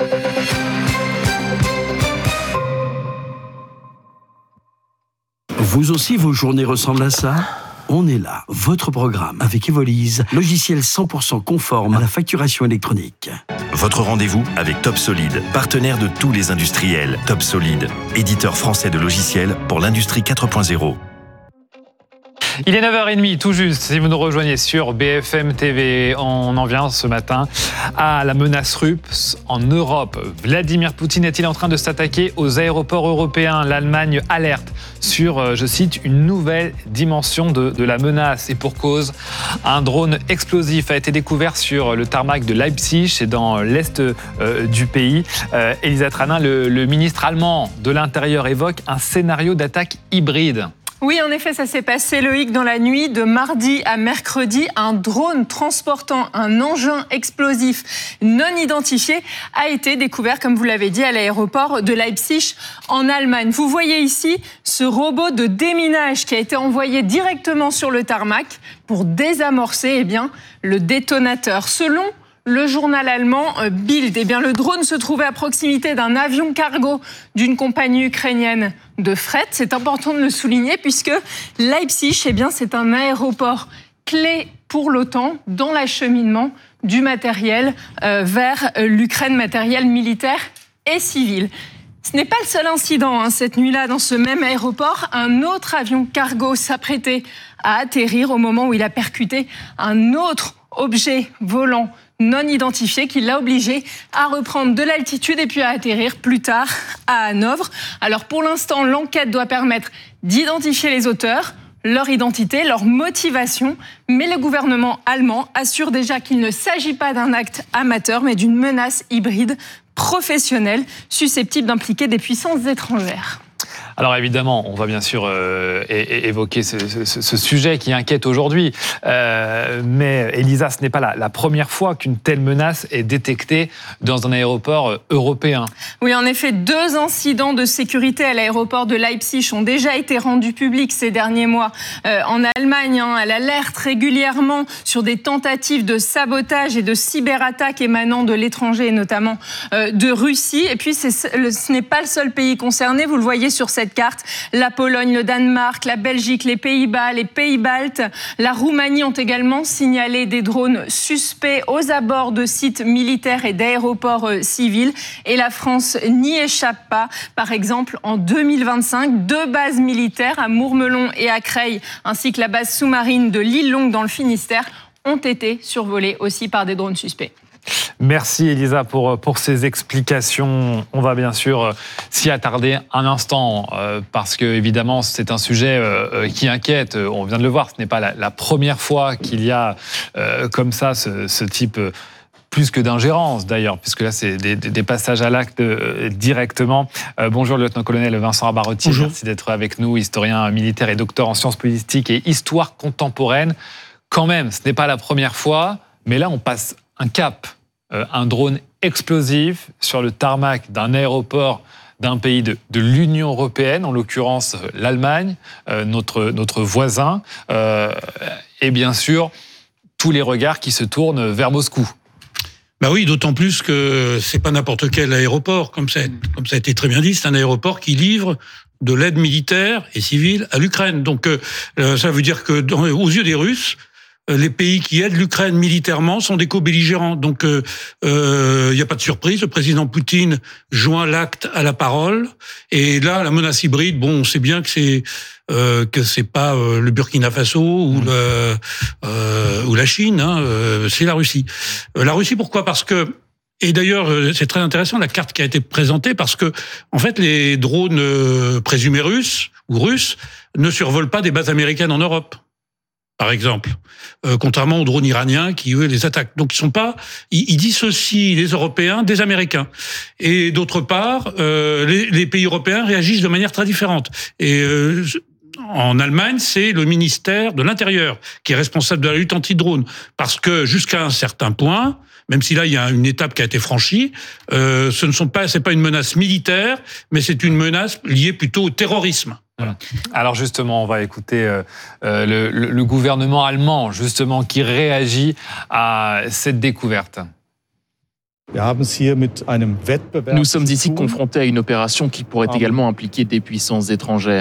Speaker 13: Vous aussi, vos journées ressemblent à ça ? On est là, votre programme avec Evolise, logiciel 100% conforme à la facturation électronique.
Speaker 14: Votre rendez-vous avec Top Solid, partenaire de tous les industriels. Top Solid, éditeur français de logiciels pour l'industrie 4.0.
Speaker 1: Il est 9h30 tout juste, si vous nous rejoignez sur BFM TV. On en vient ce matin à la menace russe en Europe. Vladimir Poutine est-il en train de s'attaquer aux aéroports européens? L'Allemagne alerte sur, je cite, une nouvelle dimension de la menace. Et pour cause, un drone explosif a été découvert sur le tarmac de Leipzig, c'est dans l'est du pays. Elisa Tranin, le ministre allemand de l'Intérieur, évoque un scénario d'attaque hybride.
Speaker 15: Oui, en effet, ça s'est passé, Loïc, dans la nuit de mardi à mercredi. Un drone transportant un engin explosif non identifié a été découvert, comme vous l'avez dit, à l'aéroport de Leipzig, en Allemagne. Vous voyez ici ce robot de déminage qui a été envoyé directement sur le tarmac pour désamorcer le détonateur. Selon le journal allemand Bild, le drone se trouvait à proximité d'un avion cargo d'une compagnie ukrainienne de fret. C'est important de le souligner puisque Leipzig, c'est un aéroport clé pour l'OTAN dans l'acheminement du matériel vers l'Ukraine, matériel militaire et civil. Ce n'est pas le seul incident cette nuit-là dans ce même aéroport. Un autre avion cargo s'apprêtait à atterrir au moment où il a percuté un autre objet volant non identifié qui l'a obligé à reprendre de l'altitude et puis à atterrir plus tard à Hanovre. Alors pour l'instant, l'enquête doit permettre d'identifier les auteurs, leur identité, leur motivation, mais le gouvernement allemand assure déjà qu'il ne s'agit pas d'un acte amateur, mais d'une menace hybride professionnelle susceptible d'impliquer des puissances étrangères.
Speaker 1: Alors évidemment, on va bien sûr évoquer ce sujet qui inquiète aujourd'hui. Mais Elisa, ce n'est pas la première fois qu'une telle menace est détectée dans un aéroport européen.
Speaker 15: Oui, en effet, 2 incidents de sécurité à l'aéroport de Leipzig ont déjà été rendus publics ces derniers mois. En Allemagne, elle alerte régulièrement sur des tentatives de sabotage et de cyberattaques émanant de l'étranger, et notamment de Russie. Et puis, ce n'est pas le seul pays concerné, vous le voyez sur cette carte, la Pologne, le Danemark, la Belgique, les Pays-Bas, les Pays-Baltes, la Roumanie ont également signalé des drones suspects aux abords de sites militaires et d'aéroports civils. Et la France n'y échappe pas. Par exemple, en 2025, 2 bases militaires à Mourmelon et à Creil, ainsi que la base sous-marine de l'île Longue dans le Finistère, ont été survolées aussi par des drones suspects.
Speaker 1: Merci Elisa pour ces explications. On va bien sûr s'y attarder un instant parce que évidemment c'est un sujet qui inquiète. On vient de le voir, ce n'est pas la première fois qu'il y a comme ça ce type plus que d'ingérence d'ailleurs, puisque là c'est des passages à l'acte directement. Bonjour lieutenant-colonel Vincent Abarotti, merci d'être avec nous, historien militaire et docteur en sciences politiques et histoire contemporaine. Quand même, ce n'est pas la première fois, mais là on passe un cap. Un drone explosif sur le tarmac d'un aéroport d'un pays de l'Union européenne, en l'occurrence l'Allemagne, notre voisin, et bien sûr tous les regards qui se tournent vers Moscou.
Speaker 16: Bah oui, d'autant plus que c'est pas n'importe quel aéroport, comme ça a été très bien dit, c'est un aéroport qui livre de l'aide militaire et civile à l'Ukraine. Donc ça veut dire que aux yeux des Russes, les pays qui aident l'Ukraine militairement sont des co-belligérants. Donc, il n'y a pas de surprise. Le président Poutine joint l'acte à la parole. Et là, la menace hybride, bon, on sait bien que c'est pas le Burkina Faso ou la Chine, hein, c'est la Russie. La Russie, pourquoi ? Parce que, et d'ailleurs, c'est très intéressant la carte qui a été présentée parce que, en fait, les drones présumés russes ou russes ne survolent pas des bases américaines en Europe. Par exemple, contrairement aux drones iraniens qui, eux, les attaquent. Donc, ils dissocient les Européens des Américains. Et d'autre part, les pays européens réagissent de manière très différente. Et en Allemagne, c'est le ministère de l'Intérieur qui est responsable de la lutte anti-drone. Parce que jusqu'à un certain point, même si là, il y a une étape qui a été franchie, c'est pas une menace militaire, mais c'est une menace liée plutôt au terrorisme.
Speaker 1: Voilà. Alors justement, on va écouter le gouvernement allemand justement qui réagit à cette découverte.
Speaker 17: Nous sommes ici confrontés à une opération qui pourrait également impliquer des puissances étrangères.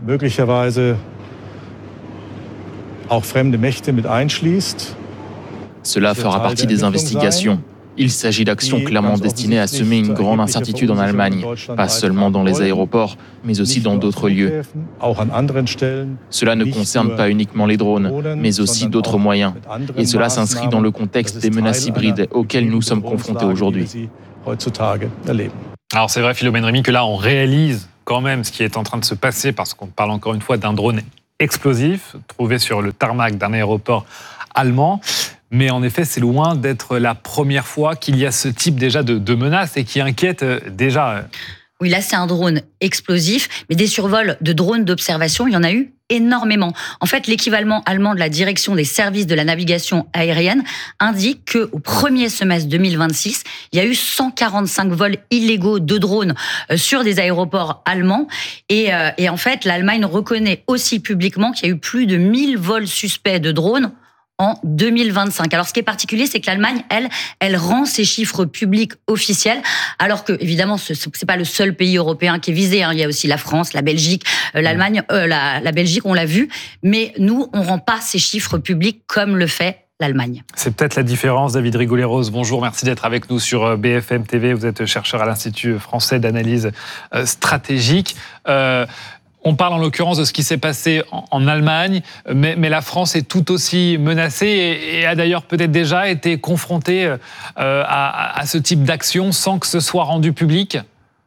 Speaker 17: Cela fera partie des investigations. Il s'agit d'actions clairement destinées à semer une grande incertitude en Allemagne, pas seulement dans les aéroports, mais aussi dans d'autres lieux. Cela ne concerne pas uniquement les drones, mais aussi d'autres moyens. Et cela s'inscrit dans le contexte des menaces hybrides auxquelles nous sommes confrontés aujourd'hui.
Speaker 1: Alors c'est vrai, Philomène Rémy, que là on réalise quand même ce qui est en train de se passer, parce qu'on parle encore une fois d'un drone explosif trouvé sur le tarmac d'un aéroport allemand. Mais en effet, c'est loin d'être la première fois qu'il y a ce type déjà de menace et qui inquiète déjà.
Speaker 18: Oui, là, c'est un drone explosif, mais des survols de drones d'observation, il y en a eu énormément. En fait, l'équivalent allemand de la direction des services de la navigation aérienne indique qu'au premier semestre 2026, il y a eu 145 vols illégaux de drones sur des aéroports allemands. Et en fait, l'Allemagne reconnaît aussi publiquement qu'il y a eu plus de 1000 vols suspects de drones en 2025. Alors, ce qui est particulier, c'est que l'Allemagne, elle rend ses chiffres publics officiels, alors que, évidemment, c'est pas le seul pays européen qui est visé. Il y a aussi la France, la Belgique, l'Allemagne, la Belgique, on l'a vu. Mais nous, on rend pas ces chiffres publics comme le fait l'Allemagne.
Speaker 1: C'est peut-être la différence. David Rigoulet-Rose, bonjour, merci d'être avec nous sur BFM TV. Vous êtes chercheur à l'Institut français d'analyse stratégique. On parle en l'occurrence de ce qui s'est passé en Allemagne, mais la France est tout aussi menacée et a d'ailleurs peut-être déjà été confrontée à ce type d'action sans que ce soit rendu public.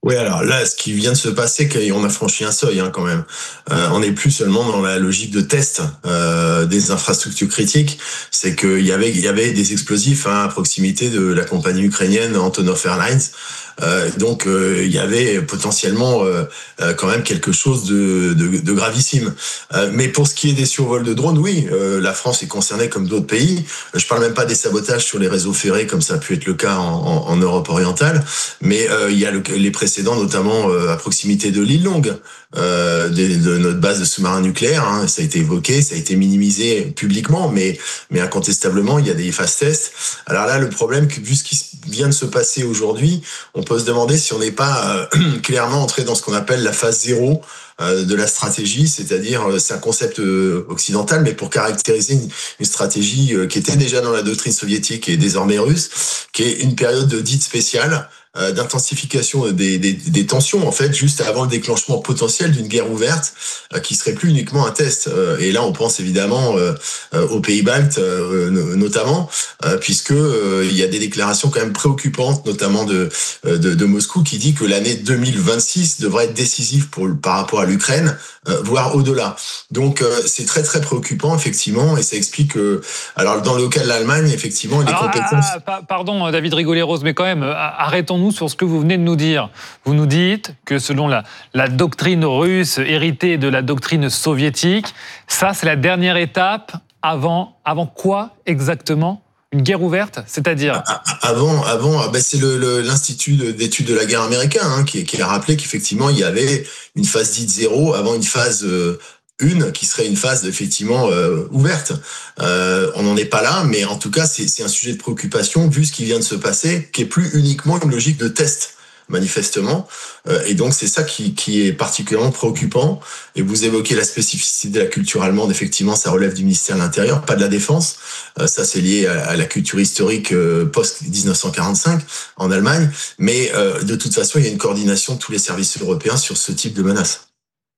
Speaker 19: Oui, alors là, ce qui vient de se passer, on a franchi un seuil quand même. On n'est plus seulement dans la logique de test des infrastructures critiques. C'est qu'il y avait des explosifs à proximité de la compagnie ukrainienne Antonov Airlines. Donc il y avait potentiellement quand même quelque chose de gravissime. Mais pour ce qui est des survols de drones, oui, la France est concernée comme d'autres pays. Je parle même pas des sabotages sur les réseaux ferrés comme ça a pu être le cas en Europe orientale, mais il y a les précédents, notamment à proximité de l'île Longue, de notre base de sous-marins nucléaires. Ça a été évoqué, ça a été minimisé publiquement, mais incontestablement il y a des fast tests. Alors là, le problème, vu ce qui vient de se passer aujourd'hui, on peut se demander si on n'est pas clairement entré dans ce qu'on appelle la phase 0 de la stratégie, c'est-à-dire c'est un concept occidental, mais pour caractériser une stratégie qui était déjà dans la doctrine soviétique et désormais russe, qui est une période dite spéciale, d'intensification des tensions, en fait, juste avant le déclenchement potentiel d'une guerre ouverte qui serait plus uniquement un test. Et là, on pense évidemment aux pays baltes, notamment, puisque il y a des déclarations quand même préoccupantes, notamment de Moscou, qui dit que l'année 2026 devrait être décisive par rapport à l'Ukraine, voire au-delà. Donc, c'est très très préoccupant, effectivement, et ça explique que, alors dans le cas de l'Allemagne, effectivement, les compétences.
Speaker 1: Pardon, David Rigoleros, mais quand même, arrêtons-nous sur ce que vous venez de nous dire. Vous nous dites que selon la doctrine russe héritée de la doctrine soviétique, ça c'est la dernière étape avant quoi exactement ? Une guerre ouverte, c'est-à-dire
Speaker 19: avant, c'est l'Institut d'études de la guerre américain qui a rappelé qu'effectivement il y avait une phase dite 0 avant une phase 1 qui serait une phase effectivement ouverte. On n'en est pas là, mais en tout cas c'est un sujet de préoccupation vu ce qui vient de se passer, qui est plus uniquement une logique de test manifestement, et donc c'est ça qui est particulièrement préoccupant. Et vous évoquez la spécificité de la culture allemande, effectivement ça relève du ministère de l'Intérieur, pas de la Défense, ça c'est lié à la culture historique post-1945 en Allemagne, mais de toute façon il y a une coordination de tous les services européens sur ce type de menace.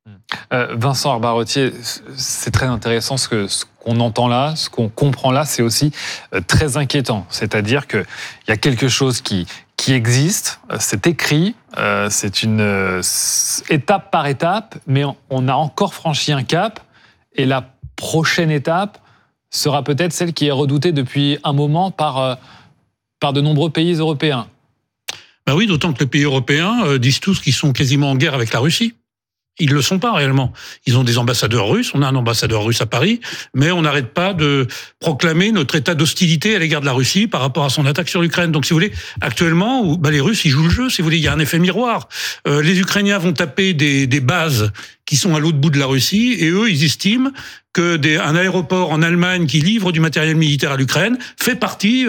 Speaker 1: Vincent Arbaretier, c'est très intéressant ce qu'on entend là, ce qu'on comprend là, c'est aussi très inquiétant. C'est-à-dire qu'il y a quelque chose qui existe, c'est écrit, c'est une étape par étape, mais on a encore franchi un cap, et la prochaine étape sera peut-être celle qui est redoutée depuis un moment par de nombreux pays européens.
Speaker 16: Ben oui, d'autant que les pays européens disent tous qu'ils sont quasiment en guerre avec la Russie. Ils le sont pas réellement. Ils ont des ambassadeurs russes, on a un ambassadeur russe à Paris, mais on n'arrête pas de proclamer notre état d'hostilité à l'égard de la Russie par rapport à son attaque sur l'Ukraine. Donc si vous voulez, actuellement, les Russes, ils jouent le jeu, si vous voulez, il y a un effet miroir. Les Ukrainiens vont taper des bases qui sont à l'autre bout de la Russie, et eux, ils estiment un aéroport en Allemagne qui livre du matériel militaire à l'Ukraine fait partie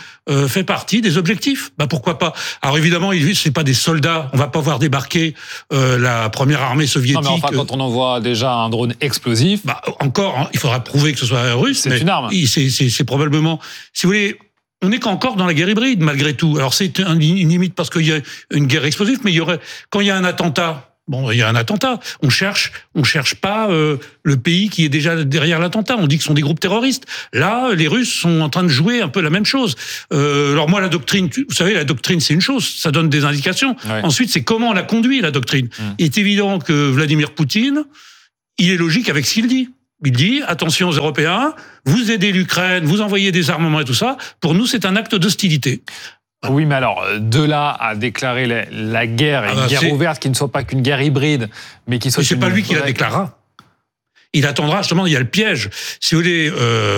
Speaker 16: des objectifs. Pourquoi pas ? Alors évidemment, c'est pas des soldats. On va pas voir débarquer la première armée soviétique.
Speaker 1: Non, mais enfin, quand on envoie déjà un drone explosif,
Speaker 16: encore, il faudra prouver que ce soit russe.
Speaker 1: C'est une arme.
Speaker 16: C'est probablement, si vous voulez. On n'est qu'encore dans la guerre hybride, malgré tout. Alors c'est une limite parce qu'il y a une guerre explosive, mais quand il y a un attentat. Il y a un attentat. On cherche pas le pays qui est déjà derrière l'attentat. On dit que ce sont des groupes terroristes. Là, les Russes sont en train de jouer un peu la même chose. Alors moi, la doctrine, vous savez, la doctrine, c'est une chose, ça donne des indications. Ouais. Ensuite, c'est comment on la conduit, la doctrine. Il est évident que Vladimir Poutine, il est logique avec ce qu'il dit. Il dit, attention aux Européens, vous aidez l'Ukraine, vous envoyez des armements et tout ça. Pour nous, c'est un acte d'hostilité.
Speaker 1: Oui, mais alors, de là à déclarer la guerre, et une guerre ouverte qui ne soit pas qu'une guerre hybride, mais qui soit...
Speaker 16: Mais c'est pas lui qui la déclarera. Il attendra, justement, il y a le piège. Si vous voulez,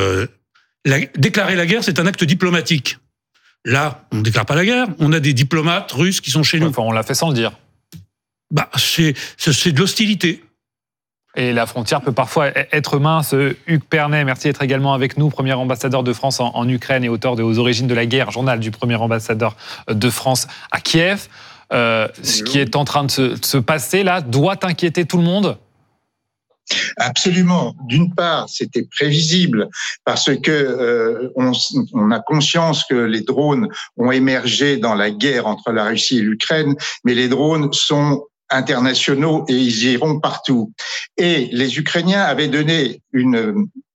Speaker 16: déclarer la guerre, c'est un acte diplomatique. Là, on ne déclare pas la guerre, on a des diplomates russes qui sont chez nous.
Speaker 1: Enfin, on l'a fait sans le dire.
Speaker 16: C'est de l'hostilité.
Speaker 1: Et la frontière peut parfois être mince. Hugues Pernet, merci d'être également avec nous, premier ambassadeur de France en Ukraine et auteur de Aux origines de la guerre, journal du premier ambassadeur de France à Kiev. Ce qui est en train de se passer là doit inquiéter tout le monde.
Speaker 20: Absolument. D'une part, c'était prévisible parce que on a conscience que les drones ont émergé dans la guerre entre la Russie et l'Ukraine, mais les drones sont internationaux et ils iront partout. Et les Ukrainiens avaient donné une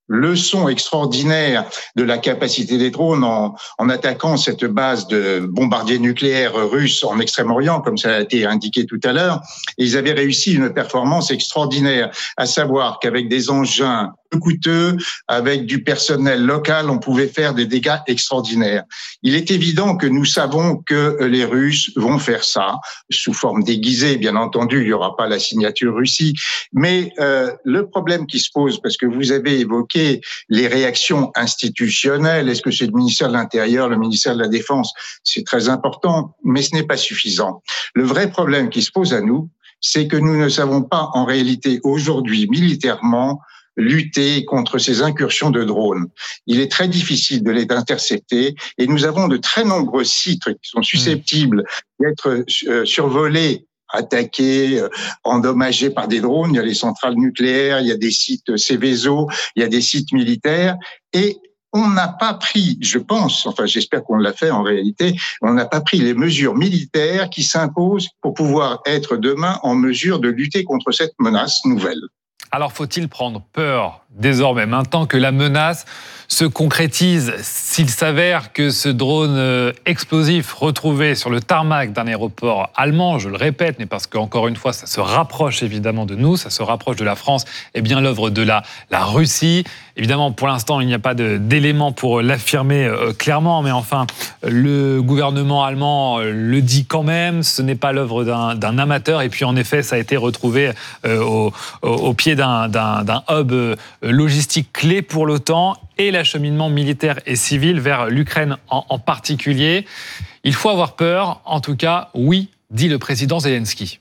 Speaker 20: leçon extraordinaire de la capacité des drones en attaquant cette base de bombardiers nucléaires russes en Extrême-Orient, comme ça a été indiqué tout à l'heure. Et ils avaient réussi une performance extraordinaire, à savoir qu'avec des engins peu coûteux, avec du personnel local, on pouvait faire des dégâts extraordinaires. Il est évident que nous savons que les Russes vont faire ça, sous forme déguisée, bien entendu, il n'y aura pas la signature Russie. Mais le problème qui se pose, parce que vous avez évoqué les réactions institutionnelles, est-ce que c'est le ministère de l'Intérieur, le ministère de la Défense? C'est très important, mais ce n'est pas suffisant. Le vrai problème qui se pose à nous, c'est que nous ne savons pas en réalité aujourd'hui militairement lutter contre ces incursions de drones. Il est très difficile de les intercepter et nous avons de très nombreux sites qui sont susceptibles d'être survolés, attaqués, endommagés par des drones. Il y a les centrales nucléaires, il y a des sites Céveso, il y a des sites militaires et on n'a pas pris, je pense, enfin j'espère qu'on l'a fait en réalité, on n'a pas pris les mesures militaires qui s'imposent pour pouvoir être demain en mesure de lutter contre cette menace nouvelle.
Speaker 1: Alors faut-il prendre peur désormais, maintenant que la menace se concrétise, s'il s'avère que ce drone explosif retrouvé sur le tarmac d'un aéroport allemand, je le répète, mais parce qu'encore une fois, ça se rapproche évidemment de nous, ça se rapproche de la France, est bien l'œuvre de la Russie. Évidemment, pour l'instant, il n'y a pas d'éléments pour l'affirmer clairement, mais enfin, le gouvernement allemand le dit quand même, ce n'est pas l'œuvre d'un amateur. Et puis, en effet, ça a été retrouvé au pied d'un hub logistique clé pour l'OTAN et l'acheminement militaire et civil vers l'Ukraine en particulier. Il faut avoir peur, en tout cas, oui, dit le président Zelensky.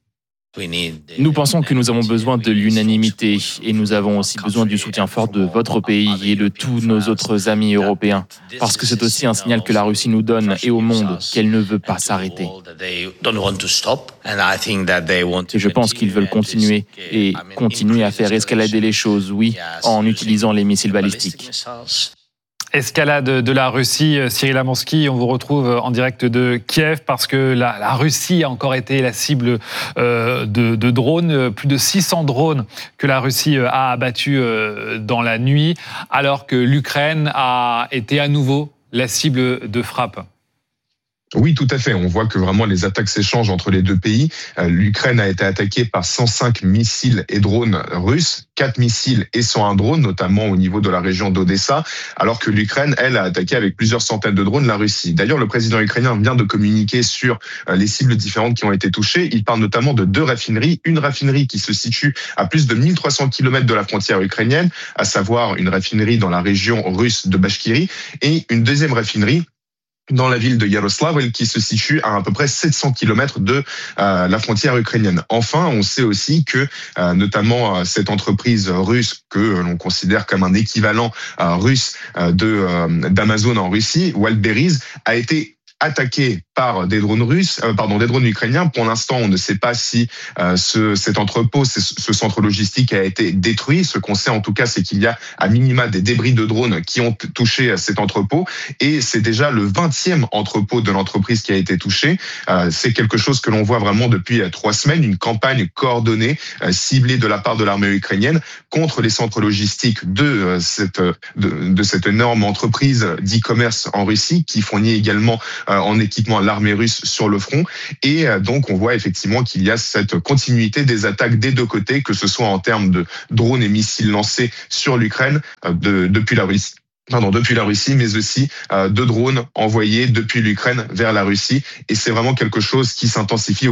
Speaker 17: Nous pensons que nous avons besoin de l'unanimité et nous avons aussi besoin du soutien fort de votre pays et de tous nos autres amis européens, parce que c'est aussi un signal que la Russie nous donne et au monde qu'elle ne veut pas s'arrêter. Et je pense qu'ils veulent continuer à faire escalader les choses, oui, en utilisant les missiles balistiques.
Speaker 1: Escalade de la Russie, Cyril Amansky, on vous retrouve en direct de Kiev parce que la Russie a encore été la cible de drones, plus de 600 drones que la Russie a abattus dans la nuit, alors que l'Ukraine a été à nouveau la cible de frappe.
Speaker 21: Oui, tout à fait. On voit que vraiment les attaques s'échangent entre les deux pays. L'Ukraine a été attaquée par 105 missiles et drones russes, 4 missiles et 101 drones, notamment au niveau de la région d'Odessa, alors que l'Ukraine, elle, a attaqué avec plusieurs centaines de drones la Russie. D'ailleurs, le président ukrainien vient de communiquer sur les cibles différentes qui ont été touchées. Il parle notamment de 2 raffineries. Une raffinerie qui se situe à plus de 1300 km de la frontière ukrainienne, à savoir une raffinerie dans la région russe de Bachkirie, et une deuxième raffinerie dans la ville de Yaroslavl, qui se situe à peu près 700 km de la frontière ukrainienne. Enfin, on sait aussi que notamment cette entreprise russe que l'on considère comme un équivalent russe d'Amazon en Russie, Wildberries, a été attaqué par des drones des drones ukrainiens. Pour l'instant, on ne sait pas si cet entrepôt, ce centre logistique a été détruit. Ce qu'on sait en tout cas, c'est qu'il y a à minima des débris de drones qui ont touché cet entrepôt. Et c'est déjà le 20e entrepôt de l'entreprise qui a été touché. C'est quelque chose que l'on voit vraiment depuis 3 semaines, une campagne coordonnée, ciblée de la part de l'armée ukrainienne contre les centres logistiques de cette énorme entreprise d'e-commerce en Russie qui fournit également en équipement à l'armée russe sur le front. Et donc, on voit effectivement qu'il y a cette continuité des attaques des deux côtés, que ce soit en termes de drones et missiles lancés sur l'Ukraine depuis la Russie, mais aussi de drones envoyés depuis l'Ukraine vers la Russie. Et c'est vraiment quelque chose qui s'intensifie